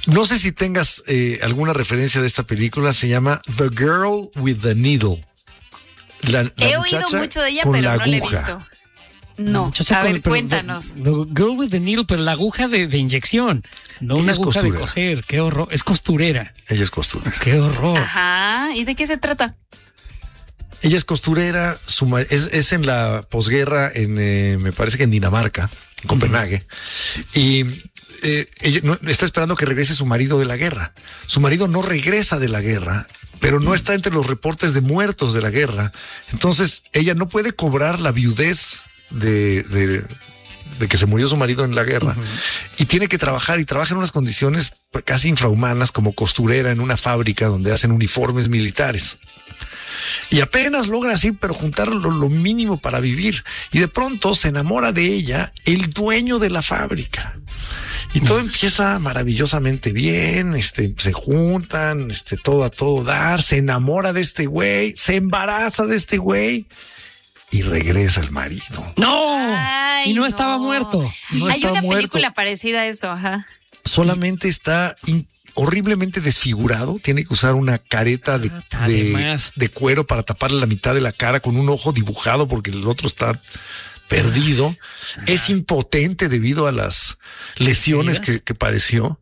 No sé si tengas alguna referencia de esta película. Se llama The Girl with the Needle. He oído mucho de ella, pero no la he visto. No, a ver, cuéntanos. The Girl with the Needle, pero la aguja de inyección, no una aguja de coser. Qué horror. Es costurera. Ella es costurera. Qué horror. Ajá. ¿Y de qué se trata? Ella es costurera. Es en la posguerra, me parece que en Dinamarca, en Copenhague. Y ella está esperando que regrese su marido de la guerra. Su marido no regresa de la guerra, pero no está entre los reportes de muertos de la guerra. Entonces ella no puede cobrar la viudez de que se murió su marido en la guerra, y tiene que trabajar, y trabaja en unas condiciones casi infrahumanas como costurera en una fábrica donde hacen uniformes militares. Y apenas logra así, pero juntar lo mínimo para vivir. Y de pronto se enamora de ella el dueño de la fábrica. Y todo empieza maravillosamente bien, se juntan, todo a todo dar, se enamora de este güey, se embaraza de este güey y regresa el marido. ¡No! Ay, y no estaba muerto. Hay una película parecida a eso, ajá. Solamente está horriblemente desfigurado, tiene que usar una careta de cuero para taparle la mitad de la cara con un ojo dibujado porque el otro está perdido. Es impotente debido a las lesiones que padeció.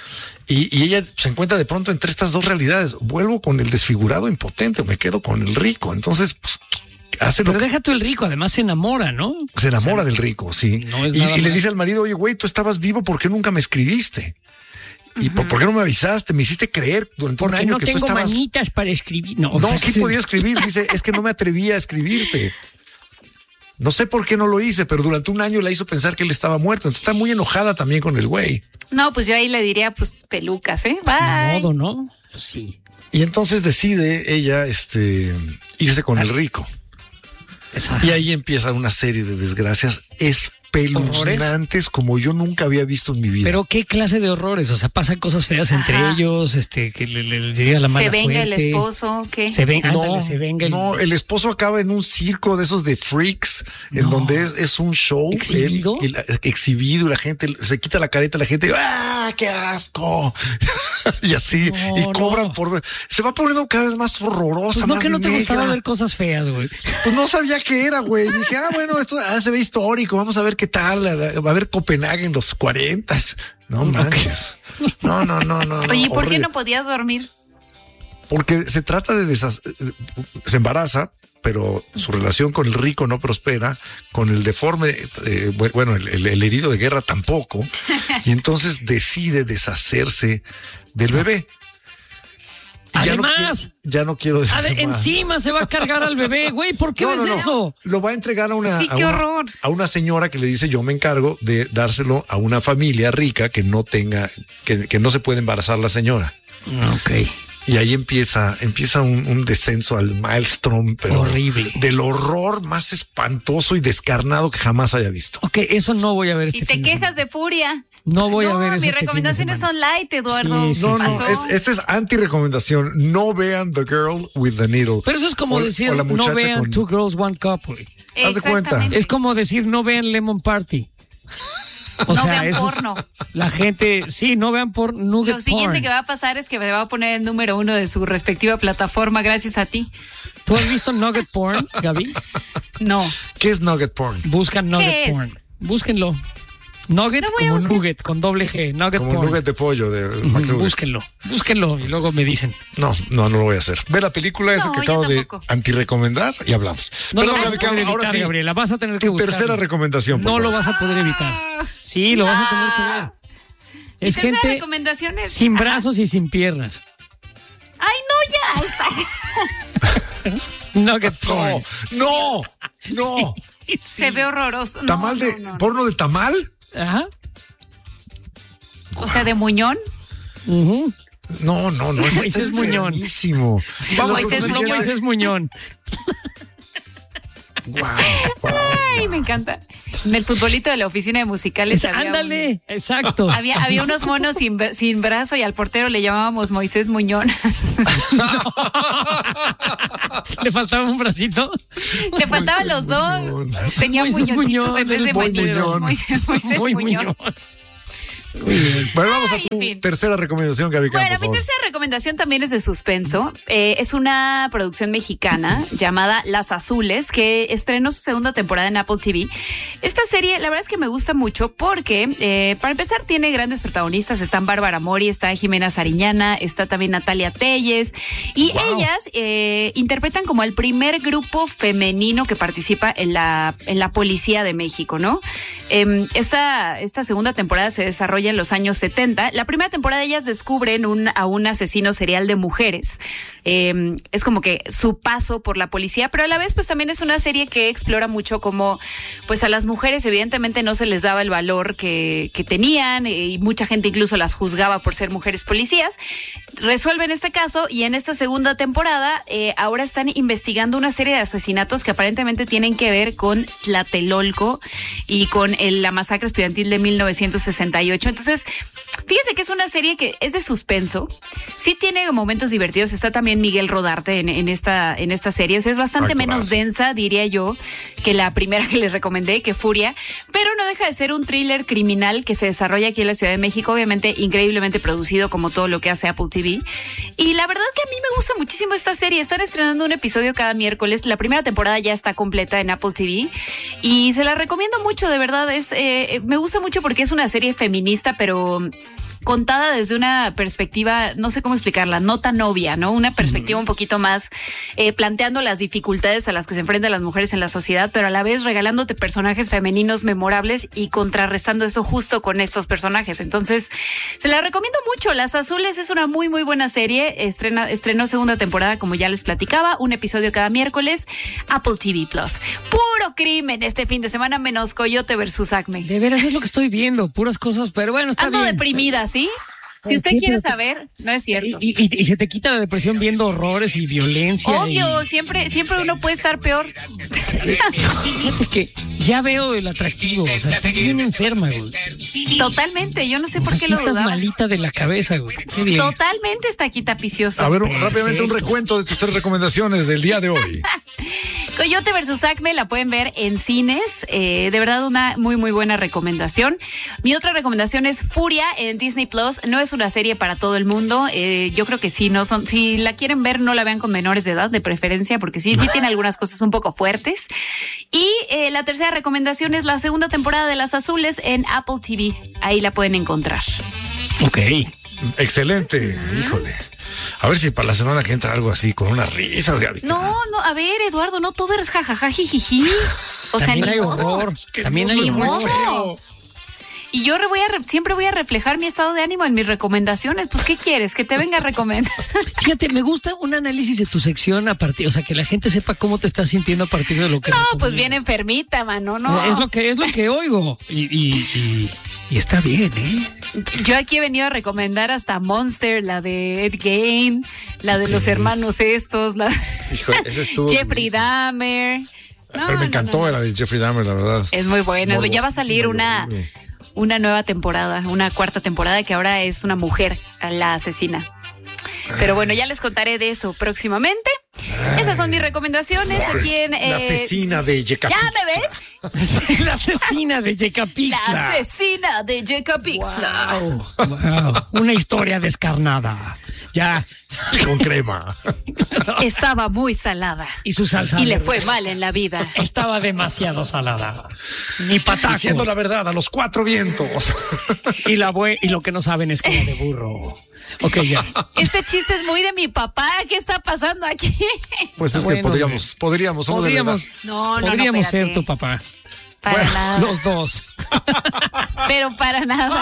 Y ella se encuentra de pronto entre estas dos realidades. Vuelvo con el desfigurado impotente o me quedo con el rico. Entonces, pues, pero deja tú el rico, además se enamora, ¿no? Se enamora del rico, sí. No es y le dice al marido, oye, güey, tú estabas vivo, ¿por qué nunca me escribiste? ¿Y por qué no me avisaste? Me hiciste creer durante un año que tú estabas... Porque no tengo manitas para escribir. No, sí podía escribir. Dice, es que no me atrevía a escribirte. No sé por qué no lo hice, pero durante un año la hizo pensar que él estaba muerto. Entonces está muy enojada también con el güey. No, pues yo ahí le diría, pues, pelucas, ¿eh? Bye. De modo, ¿no? Pues sí. Y entonces decide ella irse con el rico. Y ahí empieza una serie de desgracias espeluznantes como yo nunca había visto en mi vida. Pero ¿qué clase de horrores? O sea, pasan cosas feas entre ellos, que le llega la mala suerte. Se venga el esposo, ¿qué? Se venga el... No, el esposo acaba en un circo de esos de freaks, en donde es un show. ¿Exhibido? Exhibido, y la gente se quita la careta, la gente, ¡ah, qué asco! Y así, cobran por... Se va poniendo cada vez más horrorosa, pues más que no negra. te gustaba ver cosas feas, güey. Pues no sabía qué era, güey. Dije, bueno, esto se ve histórico, vamos a ver qué tal, va a ver Copenhague en los 40. No manches. No. Oye, ¿por qué no podías dormir? Porque se trata se embaraza, pero su relación con el rico no prospera, con el deforme, el herido de guerra tampoco, y entonces decide deshacerse del bebé. Además, ya no quiero decir más. Encima se va a cargar al bebé, güey. ¿Por qué ves eso? Lo va a entregar qué horror. A una señora que le dice, yo me encargo de dárselo a una familia rica que no tenga, que no se puede embarazar la señora. Ok. Y ahí empieza un descenso al maelstrom, pero horrible, del horror más espantoso y descarnado que jamás haya visto. Ok, eso no voy a ver Y te quejas de furia. No voy a ver eso. Mis recomendaciones son light, Eduardo. Sí. Este es anti-recomendación. No vean The Girl with the Needle. Pero eso es como decir, no vean Two Girls, One Cup, güey. ¿Haz de cuenta? Es como decir, no vean Lemon Party. O no sea, vean porno. La gente, no vean nugget Lo siguiente porn. que va a pasar es que me va a poner el número 1 de su respectiva plataforma gracias a ti. ¿Tú has visto nugget porn, Gaby? No. ¿Qué es nugget porn? Buscan nugget porn. Búsquenlo. Nugget como nugget, con doble G. Nugget como porn. Nugget de pollo de Búsquenlo y luego me dicen. No lo voy a hacer. Ve la película esa que acabo de antirrecomendar y hablamos. No lo vas a poder evitar, Gabriela. Vas a tener que buscarlo. Tu tercera recomendación. No lo vas a poder evitar. Sí, lo vas a tener que ver. Es gente recomendaciones sin brazos y sin piernas. Ay, no, ya. Nugget porn. No. Sí. Se ve horroroso. ¿Tamal porno de tamal? Ajá. O sea, de muñón. No. Moisés Muñón. Vamos, Moisés Muñón. Wow. Ay, me encanta. En el futbolito de la oficina de musicales ándale, exacto. Había unos monos sin brazo y al portero le llamábamos Moisés Muñón. ¿Le faltaba un bracito? Le faltaban los dos. Tenía Moisés muñoncitos en vez de Moisés Moisés Muñón. Bueno, vamos a tu tercera recomendación, Gaby Camp. Bueno, mi tercera recomendación también es de suspenso. Es una producción mexicana llamada Las Azules, que estrenó su segunda temporada en Apple TV. Esta serie, la verdad es que me gusta mucho porque, para empezar, tiene grandes protagonistas. Están Bárbara Mori, está Jimena Sariñana, está también Natalia Telles. Y ellas interpretan como el primer grupo femenino que participa en la policía de México, ¿no? Esta segunda temporada se desarrolla en los años 70. La primera temporada ellas descubren a un asesino serial de mujeres. Es como que su paso por la policía, pero a la vez pues también es una serie que explora mucho cómo pues a las mujeres evidentemente no se les daba el valor que tenían y mucha gente incluso las juzgaba por ser mujeres policías. Resuelven este caso y en esta segunda temporada ahora están investigando una serie de asesinatos que aparentemente tienen que ver con Tlatelolco y con la masacre estudiantil de 1968. Entonces, fíjese que es una serie que es de suspenso. Sí tiene momentos divertidos. Está también Miguel Rodarte en esta serie. O sea, es bastante menos densa, diría yo, que la primera que les recomendé, que Furia. Pero no deja de ser un thriller criminal que se desarrolla aquí en la Ciudad de México. Obviamente, increíblemente producido como todo lo que hace Apple TV. Y la verdad que a mí me gusta muchísimo esta serie. Están estrenando un episodio cada miércoles. La primera temporada ya está completa en Apple TV. Y se la recomiendo mucho, de verdad. Me gusta mucho porque es una serie feminista, pero contada desde una perspectiva, no sé cómo explicarla, no tan obvia, ¿no? Una perspectiva un poquito más planteando las dificultades a las que se enfrentan las mujeres en la sociedad, pero a la vez regalándote personajes femeninos memorables y contrarrestando eso justo con estos personajes. Entonces, se la recomiendo mucho. Las Azules es una muy, muy buena serie. Estrenó segunda temporada, como ya les platicaba, un episodio cada miércoles, Apple TV Plus. Puro crimen este fin de semana, menos Coyote versus Acme. De veras, es lo que estoy viendo, puras cosas, pero bueno, está bien. Ando deprimida, ¿sí? Si usted quiere saber, no es cierto. Y se te quita la depresión viendo horrores y violencia. Obvio, siempre uno puede estar peor. Fíjate que ya veo el atractivo, o sea, estás bien enferma, güey. Totalmente, yo no sé por qué lo dudabas. Estás malita de la cabeza, güey. Qué bien. Totalmente está aquí tapicioso. A ver, rápidamente un recuento de tus 3 recomendaciones del día de hoy. Coyote versus Acme la pueden ver en cines. De verdad, una muy, muy buena recomendación. Mi otra recomendación es Furia en Disney Plus. No es una serie para todo el mundo. Yo creo que si la quieren ver, no la vean con menores de edad, de preferencia, porque sí tiene algunas cosas un poco fuertes. Y la tercera recomendación es la segunda temporada de Las Azules en Apple TV. Ahí la pueden encontrar. Ok. Excelente. Híjole. A ver si para la semana que entra algo así, con unas risas, Gaby. No, a ver, Eduardo, no todo es jajaja, jijiji. O sea, también hay horror. También hay horror. Y yo siempre voy a reflejar mi estado de ánimo en mis recomendaciones. Pues, ¿qué quieres? Que te venga a recomendar. Fíjate, me gusta un análisis de tu sección o sea, que la gente sepa cómo te estás sintiendo a partir de lo que No, pues bien enfermita, mano, no. Es lo que oigo. Y está bien, ¿eh? Yo aquí he venido a recomendar hasta Monster, la de Ed Gein, la de los hermanos estos, Híjole, ese estuvo Jeffrey Dahmer. Pero me encantó la de Jeffrey Dahmer, la verdad. Es muy buena. Ya va a salir una nueva temporada, una cuarta temporada que ahora es una mujer la asesina. Pero bueno, ya les contaré de eso próximamente. Esas son mis recomendaciones aquí en... La asesina de Yecapixtla. ¿Ya me ves? La asesina de Yecapixtla. La asesina de Yecapixtla. Wow. Una historia descarnada. Ya. Con crema. Estaba muy salada. Y su salsa. Y le fue mal en la vida. Estaba demasiado salada. Ni patacos. Diciendo la verdad a los 4 vientos. Y lo que no saben es como de burro. Ok, ya. Este chiste es muy de mi papá. ¿Qué está pasando aquí? Pues es que podríamos ser tu papá. Para nada. Los dos. Pero para nada.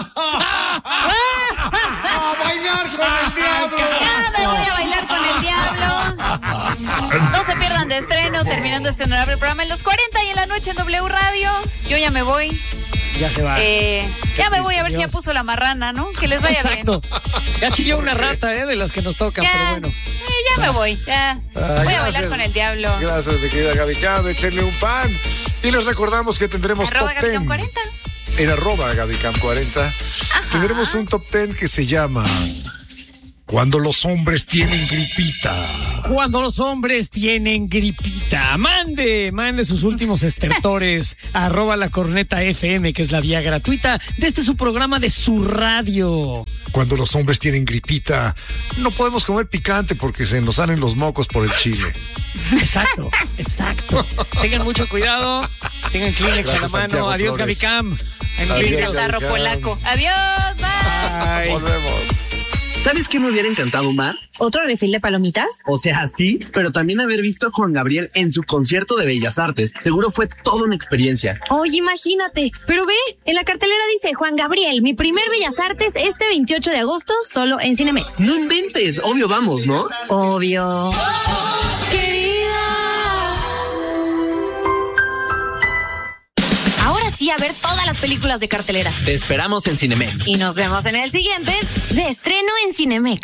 ¡A bailar con el diablo! Ya me voy a bailar con el diablo. No se pierdan de estreno, terminando este honorable programa en los 40 y en la noche en W Radio. Yo ya me voy. Ya se va. Ya me voy a ver si ya puso la marrana, ¿no? Que les vaya bien. Ya chilló una rata, de las que nos tocan, pero bueno. Ya me voy, ya. Voy a bailar con el diablo. Gracias, mi querida Gaby Camp. Échenle un pan. Y les recordamos que tendremos @Top 10. En @GabyCamp40. Tendremos un top 10 que se llama Cuando los hombres tienen gripita. Cuando los hombres tienen gripita, mande sus últimos estertores a @lacornetafm, que es la vía gratuita de este su programa de su radio. Cuando los hombres tienen gripita, no podemos comer picante porque se nos salen los mocos por el chile. Exacto. Tengan mucho cuidado, tengan Kleenex a la mano. Santiago Adiós, Flores. Gaby Cam. Catarro polaco. Adiós, bye. Volvemos. ¿Sabes qué me hubiera encantado más? ¿Otro refil de palomitas? O sea, sí, pero también haber visto a Juan Gabriel en su concierto de Bellas Artes. Seguro fue toda una experiencia. Oye, imagínate. Pero ve, en la cartelera dice Juan Gabriel, mi primer Bellas Artes este 28 de agosto, solo en Cinemex. No inventes, obvio vamos, ¿no? Obvio. Ahora sí, a ver todas las películas de cartelera. Te esperamos en Cinemex. Y nos vemos en el siguiente de estreno en Cinemex.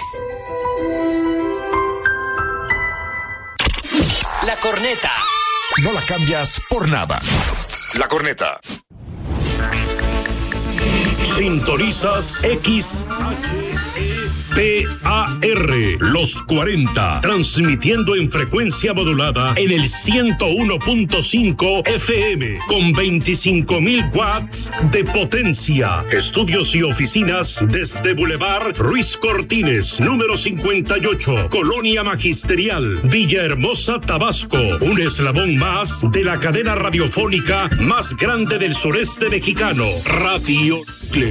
La corneta. No la cambias por nada. La corneta. Sintonizas XHEPAR, los 40, transmitiendo en frecuencia modulada en el 101.5 FM, con 25,000 watts de potencia. Estudios y oficinas desde Boulevard Ruiz Cortines, número 58, Colonia Magisterial, Villahermosa, Tabasco. Un eslabón más de la cadena radiofónica más grande del sureste mexicano, Radio Núcleo.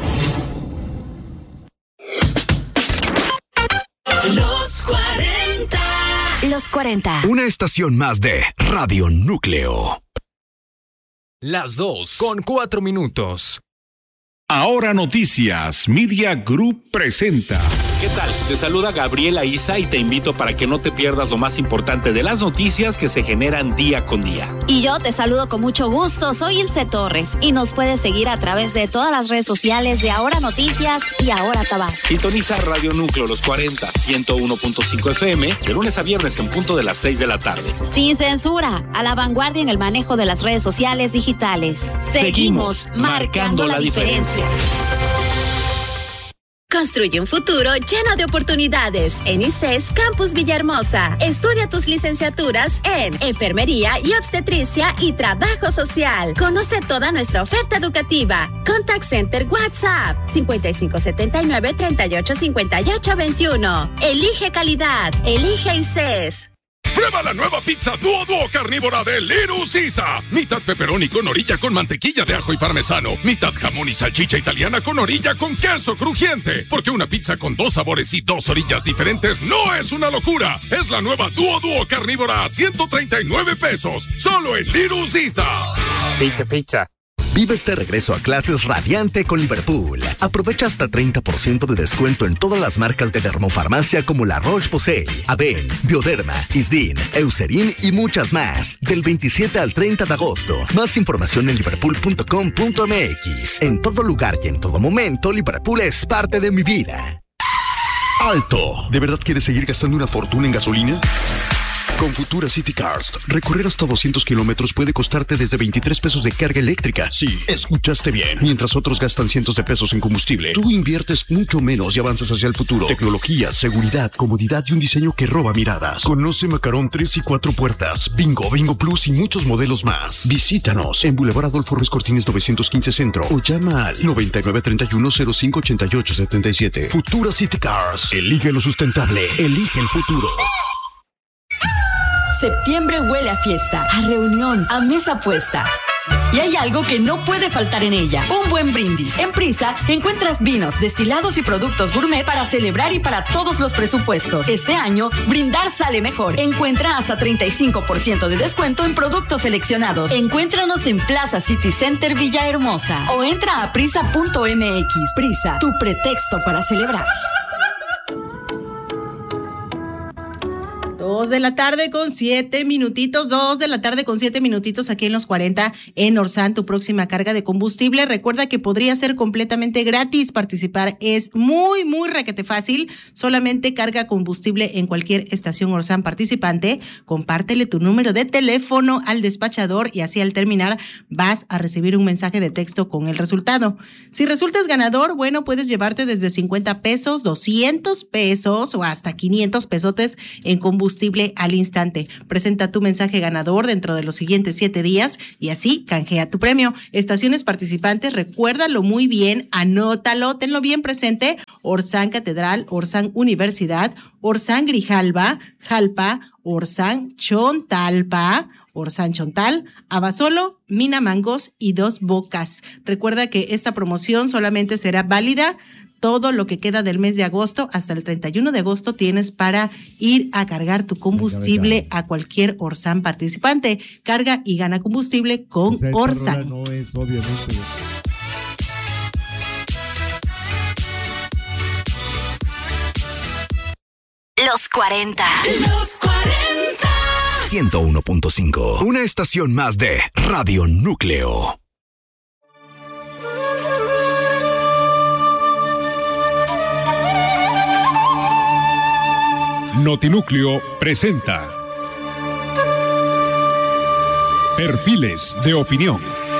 Los 40. Los 40. Una estación más de Radio Núcleo. Las 2:04. Ahora Noticias Media Group presenta. ¿Qué tal? Te saluda Gabriela Isa y te invito para que no te pierdas lo más importante de las noticias que se generan día con día. Y yo te saludo con mucho gusto, soy Ilse Torres y nos puedes seguir a través de todas las redes sociales de Ahora Noticias y Ahora Tabasco. Sintoniza Radio Núcleo los 40, 101.5 FM, de lunes a viernes en punto de las 6 de la tarde. Sin censura, a la vanguardia en el manejo de las redes sociales digitales. Seguimos marcando la diferencia. Construye un futuro lleno de oportunidades en ICES Campus Villahermosa. Estudia tus licenciaturas en Enfermería y Obstetricia y Trabajo Social. Conoce toda nuestra oferta educativa. Contact Center WhatsApp 5579-385821. Elige calidad. Elige ICES. Prueba la nueva pizza Duo carnívora de Little Caesar. Mitad pepperoni con orilla con mantequilla de ajo y parmesano. Mitad jamón y salchicha italiana con orilla con queso crujiente. Porque una pizza con 2 sabores y 2 orillas diferentes no es una locura. Es la nueva Duo carnívora a 139 pesos. Solo en Little Caesar. Pizza. Vive este regreso a clases radiante con Liverpool. Aprovecha hasta 30% de descuento en todas las marcas de dermofarmacia como La Roche-Posay, Aven, Bioderma, Isdin, Eucerin y muchas más. Del 27 al 30 de agosto. Más información en liverpool.com.mx. En todo lugar y en todo momento, Liverpool es parte de mi vida. ¡Alto! ¿De verdad quieres seguir gastando una fortuna en gasolina? Con Futura City Cars, recorrer hasta 200 kilómetros puede costarte desde 23 pesos de carga eléctrica. Sí, escuchaste bien. Mientras otros gastan cientos de pesos en combustible, tú inviertes mucho menos y avanzas hacia el futuro. Tecnología, seguridad, comodidad y un diseño que roba miradas. Conoce Macarón 3 y 4 puertas, Bingo, Bingo Plus y muchos modelos más. Visítanos en Boulevard Adolfo Ruiz Cortines 915 Centro o llama al 9931-058877. Futura City Cars. Elige lo sustentable. Elige el futuro. Septiembre huele a fiesta, a reunión, a mesa puesta. Y hay algo que no puede faltar en ella, un buen brindis. En Prisa encuentras vinos, destilados y productos gourmet para celebrar y para todos los presupuestos. Este año, brindar sale mejor. Encuentra hasta 35% de descuento en productos seleccionados. Encuéntranos en Plaza City Center Villahermosa o entra a prisa.mx. Prisa, tu pretexto para celebrar. 2 de la tarde con 7 minutitos, 2 de la tarde con 7 minutitos aquí en los 40 en Orsan, tu próxima carga de combustible. Recuerda que podría ser completamente gratis. Participar es muy, muy requete fácil. Solamente carga combustible en cualquier estación Orsan participante. Compártele tu número de teléfono al despachador y así al terminar vas a recibir un mensaje de texto con el resultado. Si resultas ganador, bueno, puedes llevarte desde 50 pesos, 200 pesos o hasta 500 pesotes en combustible al instante. Presenta tu mensaje ganador dentro de los siguientes 7 días y así canjea tu premio. Estaciones participantes, recuérdalo muy bien, anótalo, tenlo bien presente: Orsan Catedral, Orsan Universidad, Orsan Grijalba, Jalpa, Orsan Chontalpa, Orsan Chontal, Abasolo, Minamangos y Dos Bocas. Recuerda que esta promoción solamente será válida todo lo que queda del mes de agosto. Hasta el 31 de agosto tienes para ir a cargar tu combustible a cualquier Orsan participante. Carga y gana combustible con Orsan. No es obviamente. Los 40. Los 40. 101.5. Una estación más de Radio Núcleo. Notinúcleo presenta Perfiles de Opinión.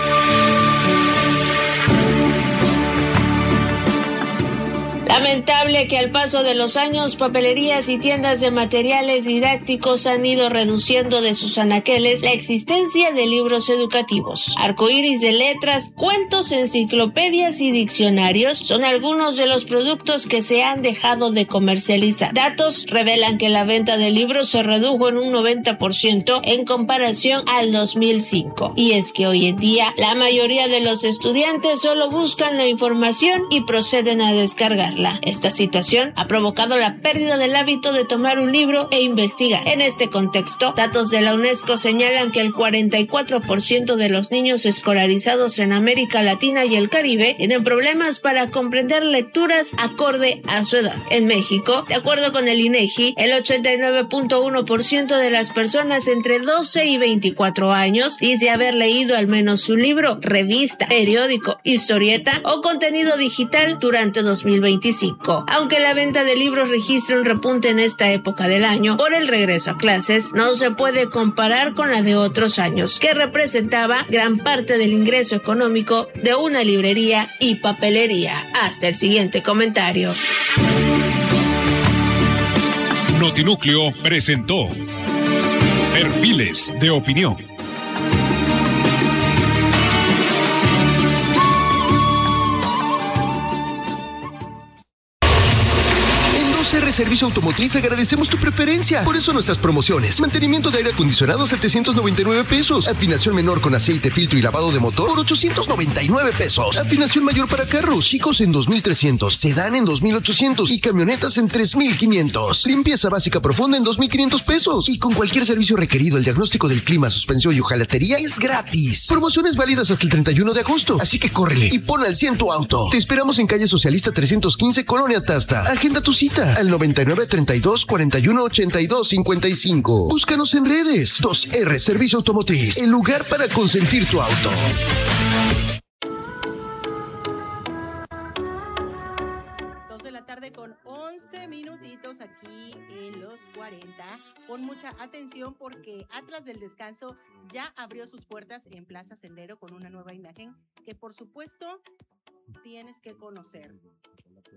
Lamentable que al paso de los años, papelerías y tiendas de materiales didácticos han ido reduciendo de sus anaqueles la existencia de libros educativos. Arcoíris de letras, cuentos, enciclopedias y diccionarios son algunos de los productos que se han dejado de comercializar. Datos revelan que la venta de libros se redujo en un 90% en comparación al 2005. Y es que hoy en día la mayoría de los estudiantes solo buscan la información y proceden a descargarla. Esta situación ha provocado la pérdida del hábito de tomar un libro e investigar. En este contexto, datos de la UNESCO señalan que el 44% de los niños escolarizados en América Latina y el Caribe tienen problemas para comprender lecturas acorde a su edad. En México, de acuerdo con el INEGI, el 89.1% de las personas entre 12 y 24 años dice haber leído al menos un libro, revista, periódico, historieta o contenido digital durante 2025. Aunque la venta de libros registra un repunte en esta época del año por el regreso a clases, no se puede comparar con la de otros años, que representaba gran parte del ingreso económico de una librería y papelería. Hasta el siguiente comentario. Notinúcleo presentó Perfiles de Opinión. CR Servicio Automotriz agradecemos tu preferencia. Por eso nuestras promociones: mantenimiento de aire acondicionado, 799 pesos. Afinación menor con aceite, filtro y lavado de motor por 899 pesos. Afinación mayor para carros chicos en 2,300, sedán en 2,800 y camionetas en 3,500. Limpieza básica profunda en 2,500 pesos. Y con cualquier servicio requerido, el diagnóstico del clima, suspensión y hojalatería es gratis. Promociones válidas hasta el 31 de agosto. Así que córrele y pon al 100 tu auto. Te esperamos en calle Socialista 315, Colonia Tasta. Agenda tu cita al 99 32 41 82 55. Búscanos en redes. 2R Servicio Automotriz, el lugar para consentir tu auto. Con 11 minutitos aquí en los 40. Pon mucha atención porque Atlas del Descanso ya abrió sus puertas en Plaza Sendero con una nueva imagen que por supuesto tienes que conocer.